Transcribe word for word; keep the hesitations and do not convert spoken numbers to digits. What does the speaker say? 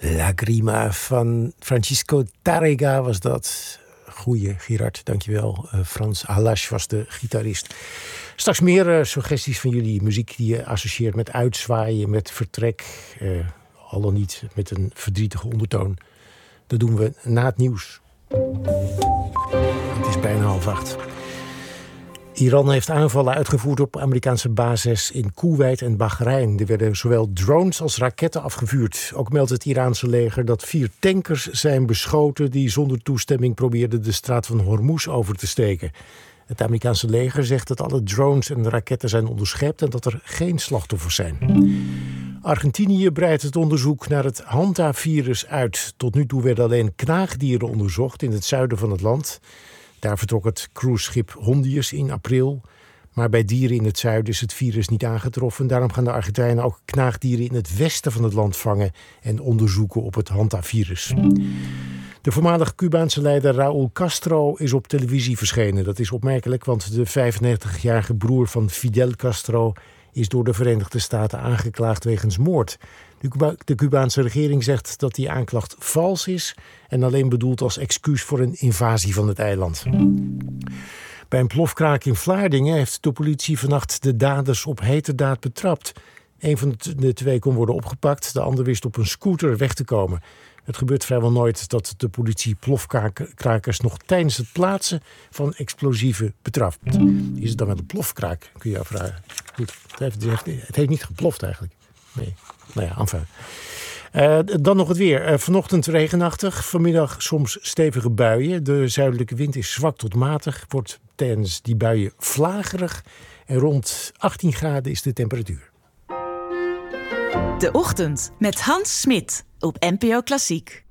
Lagrima van Francisco Tárrega was dat. Goeie, Gerard, dankjewel. Uh, Frans Halasch was de gitarist. Straks meer uh, suggesties van jullie. Muziek die je associeert met uitzwaaien, met vertrek. Uh, al dan niet met een verdrietige ondertoon. Dat doen we na het nieuws. Het is bijna half acht. Iran heeft aanvallen uitgevoerd op Amerikaanse bases in Koeweit en Bahrein. Er werden zowel drones als raketten afgevuurd. Ook meldt het Iraanse leger dat vier tankers zijn beschoten die zonder toestemming probeerden de straat van Hormuz over te steken. Het Amerikaanse leger zegt dat alle drones en raketten zijn onderschept en dat er geen slachtoffers zijn. Argentinië breidt het onderzoek naar het Hanta-virus uit. Tot nu toe werden alleen knaagdieren onderzocht in het zuiden van het land. Daar vertrok het cruiseschip Hondius in april. Maar bij dieren in het zuiden is het virus niet aangetroffen. Daarom gaan de Argentijnen ook knaagdieren in het westen van het land vangen en onderzoeken op het Hanta-virus. De voormalige Cubaanse leider Raúl Castro is op televisie verschenen. Dat is opmerkelijk, want de vijfennegentigjarige broer van Fidel Castro is door de Verenigde Staten aangeklaagd wegens moord. De, Cuba- de Cubaanse regering zegt dat die aanklacht vals is en alleen bedoeld als excuus voor een invasie van het eiland. Bij een plofkraak in Vlaardingen heeft de politie vannacht de daders op heterdaad betrapt. Een van de twee kon worden opgepakt, de ander wist op een scooter weg te komen. Het gebeurt vrijwel nooit dat de politie plofkrakers nog tijdens het plaatsen van explosieven betrapt. Is het dan met een plofkraak, kun je afvragen. Goed, het heeft, het heeft, het heeft niet geploft eigenlijk. Nee, nou ja, enfin. Uh, dan nog het weer. Uh, vanochtend regenachtig, vanmiddag soms stevige buien. De zuidelijke wind is zwak tot matig, wordt tijdens die buien vlagerig. En rond achttien graden is de temperatuur. De Ochtend met Hans Smit op N P O Klassiek.